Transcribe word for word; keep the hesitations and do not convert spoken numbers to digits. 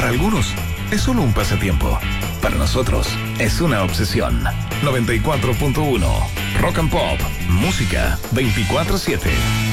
Para algunos es solo un pasatiempo. Para nosotros es una obsesión. noventa y cuatro punto uno Rock and Pop. Música veinticuatro siete.